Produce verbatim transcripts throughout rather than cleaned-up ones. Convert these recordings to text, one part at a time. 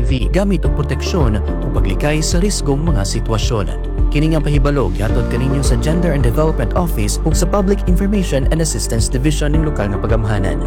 V gamit og proteksyon o paglikay sa risgong mga sitwasyon. Kini nga pahibalo gihatod kaninyo sa Gender and Development Office ug sa Public Information and Assistance Division ning lokal nga pagamhanan.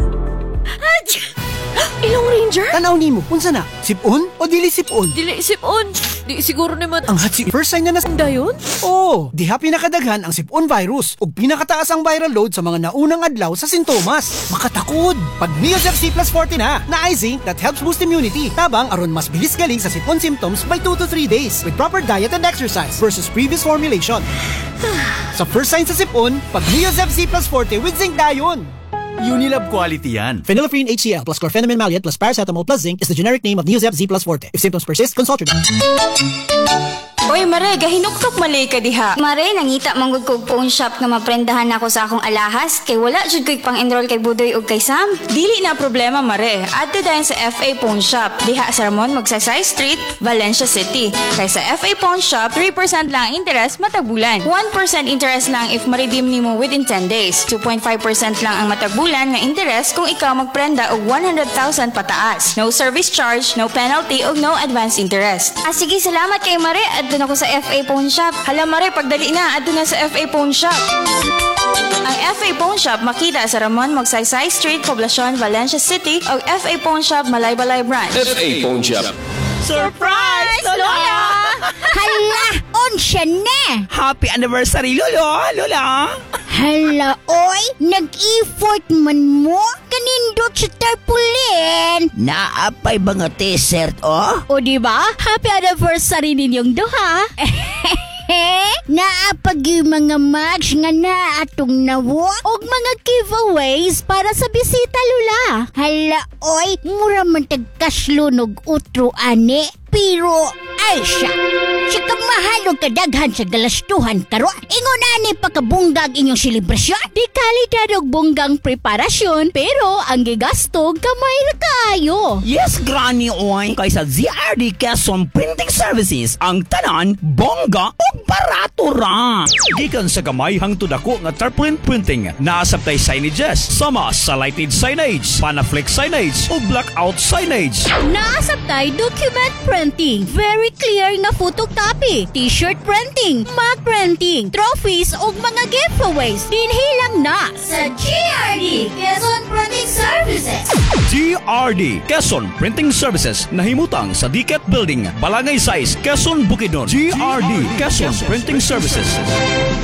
Ilong Ranger? Tanaw nimo, unsa na? Sipon o dili sipon? Dili sipon. Di siguro naman. Ang hatsi first sign na nas... dayon? Oo, diha pinakadaghan ang sipon virus ug pinakataas ang viral load sa mga naunang adlaw sa sintomas. Makatakod! Pag Neosep C plus forty na, na zinc that helps boost immunity. Tabang aron mas bilis galing sa sipon symptoms by two to three days with proper diet and exercise versus previous formulation. Sa first sign sa sipon, pag Neosep C plus forty with zinc dayon. Unilab quality yan. Phenylephrine H C L plus chlorpheniramine maleate plus paracetamol plus zinc is the generic name of Neosep Z plus forte. If symptoms persist, consult your doctor. Oy, Mare, gahinuktok malay ka diha. Mare, nangita manggod kog phone shop nga maprendahan ako sa akong alahas kay wala jud ko'y pang-enroll kay Budoy ug kay Sam. Dili na problema, Mare. Adto dayon sa F A Pawn Shop. Diha sa Ramon, Magsaysay Street, Valencia City. Kay sa F A Pawn Shop, three percent lang ang interest matag bulan. one percent interest lang if ma-redeem nimo within ten days. two point five percent lang ang matag bulan nga interest kung ikaw magprenda og one hundred thousand pataas. No service charge, no penalty ug no advance interest. Ah, sige, salamat kay Mare. Adto na ko sa F A Pawn Shop. Hala, Mare, pagdali na, adto na sa F A Pawn Shop. Ang F A Pawn Shop makita sa Ramon, Magsaysay Street, Poblacion, Valencia City o F A Pawn Shop, Malaybalay Branch. F A Pawn Shop. Surprise, Lola! Hala, onsya na! Happy anniversary, Lolo! Lola! Hala, oy, nag-effort man mo? Kanindot sa tarpulin! Naapay ba nga t-shirt, oh? O diba? Happy anniversary ninyong duha! Naapag yung mga mugs nga na atong nawo og mga giveaways para sa bisita, Lula. Hala, oy, mura man tagkaslunog utro, ane. Pero, ay siya, siya kamahalog kadaghan sa galastuhan karo. Ingon ani pagkabunggag inyong selebrasyon. Di kalidad og bunggang preparasyon, pero ang gigastog kamay ra kaayo. Yes, Granny, oy. Kaysa Z R D Quezon Printing Services, ang tanan, bongga o barato ra. Gikan sa gamay hangtod ako nga tarpaulin printing. Naasabtay signages, sama sa lighted signage, panaflex signage o blackout signage. Naasabtay document printing, very clear nga photocopy, t-shirt printing, mug printing, trophies ug mga giveaways. Dinhilang na sa G R D Quezon Printing Services. G R D Quezon Printing Services nahimutang sa D C A T Building, Balangay Size, Quezon, Bukidnon. G R D Quezon Printing Services.